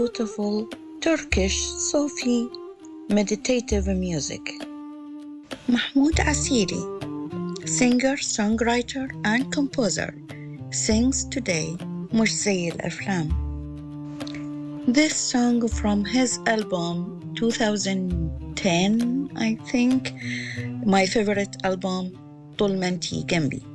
beautiful Turkish Sufi meditative music. Mahmoud Asili, singer, songwriter, and composer, sings today مش زي الأفلام. This song from his album 2010, I think, my favorite album, طول ما انتي جنبي.